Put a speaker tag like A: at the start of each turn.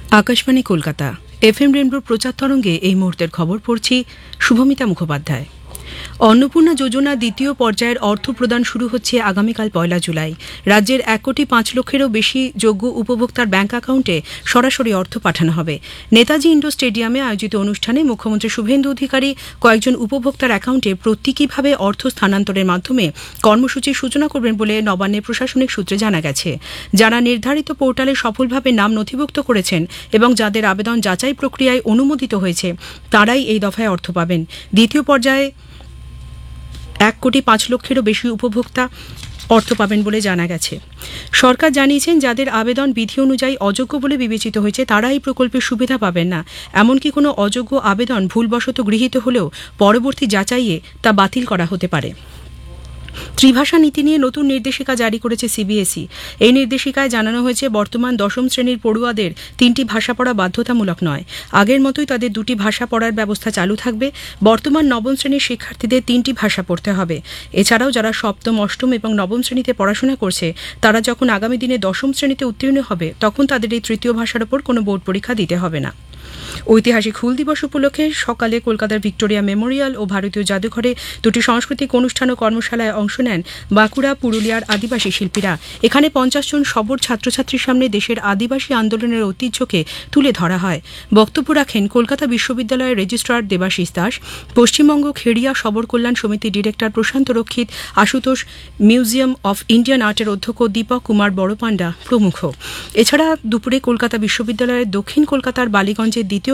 A: Akashvani Kolkata FM রেনবোর প্রচার তরঙ্গে এই মুহূর্তের খবর পড়ছি শুভমিতা মুখোপাধ্যায়। অন্নপূর্ণা যোজনা দ্বিতীয় পর্যায়ের অর্থ প্রদান শুরু হচ্ছে আগামীকাল 1 জুলাই। রাজ্যের 1,05,00,000-এরও বেশি যোগ্য উপভোক্তার ব্যাংক অ্যাকাউন্টে সরাসরি অর্থ পাঠানো হবে। নেতাজি ইন্ডোর স্টেডিয়ামে আয়োজিত অনুষ্ঠানে মুখ্যমন্ত্রী শুভেন্দু অধিকারী কয়েকজন উপভোক্তার অ্যাকাউন্টে প্রতীকীভাবে অর্থ স্থানান্তরের মাধ্যমে কর্মসূচির সূচনা করবেন বলে নবান্নের প্রশাসনিক সূত্রে জানা গেছে। যারা নির্ধারিত পোর্টালে সফলভাবে নাম নথিভুক্ত করেছেন এবং যাদের আবেদন যাচাই প্রক্রিয়ায় অনুমোদিত হয়েছে তারাই এই দফায় অর্থ পাবেন। দ্বিতীয় পর্যায়ে 1,05,00,000-এরও বেশি উপভোক্তা অর্থ পাবেন বলে জানা গেছে। সরকার জানিয়েছেন, যাদের আবেদন বিধি অনুযায়ী অযোগ্য বলে বিবেচিত হয়েছে তারা এই প্রকল্পের সুবিধা পাবেন না। এমনকি কোনো অযোগ্য আবেদন ভুলবশত গৃহীত হলেও পরবর্তী যাচাইয়ে তা বাতিল করা হতে পারে। ত্রিভাষা নীতি নিয়ে নতুন নির্দেশিকা জারি করেছে সিবিএসই। এই নির্দেশিকায় জানানো হয়েছে, বর্তমান 10ম শ্রেণীর পড়ুয়াদের 3টি ভাষা পড়া বাধ্যতামূলক নয়। আগের মতোই তাদের 2টি ভাষা পড়ার ব্যবস্থা চালু থাকবে। বর্তমান 9ম শ্রেণীর শিক্ষার্থীদের 3টি ভাষা পড়তে হবে। এছাড়াও যারা 7ম, 8ম এবং 9ম শ্রেণীতে পড়াশোনা করছে তারা যখন আগামী দিনে 10ম শ্রেণীতে উত্তীর্ণ হবে তখন তাদের এই তৃতীয় ভাষার ওপর কোনো বোর্ড পরীক্ষা দিতে হবে না। ঐতিহাসিক হুল দিবস উপলক্ষে সকালে কলকাতার ভিক্টোরিয়া মেমোরিয়াল ও ভারতীয় জাদুঘরে 2টি সাংস্কৃতিক অনুষ্ঠান ও কর্মশালায় অংশ নেন বাঁকুড়া, পুরুলিয়ার আদিবাসী শিল্পীরা। এখানে 50 জন সবর ছাত্রছাত্রীর সামনে দেশের আদিবাসী আন্দোলনের ঐতিহ্যকে তুলে ধরা হয়। বক্তব্য রাখেন কলকাতা বিশ্ববিদ্যালয়ের রেজিস্ট্রার দেবাশিস দাস, পশ্চিমবঙ্গ খেড়িয়া সবর কল্যাণ সমিতির ডিরেক্টর প্রশান্ত রক্ষিত, আশুতোষ মিউজিয়াম অফ ইন্ডিয়ান আর্টের অধ্যক্ষ দীপক কুমার বড়পান্ডা প্রমুখ। এছাড়া দুপুরে কলকাতা বিশ্ববিদ্যালয়ের দক্ষিণ কলকাতার বালিগঞ্জের দ্বিতীয়